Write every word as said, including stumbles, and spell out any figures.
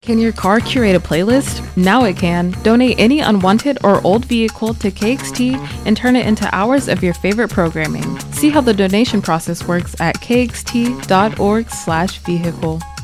Can your car curate a playlist? Now it can. Donate any unwanted or old vehicle to K X T and turn it into hours of your favorite programming. See how the donation process works at kxt.org slash vehicle.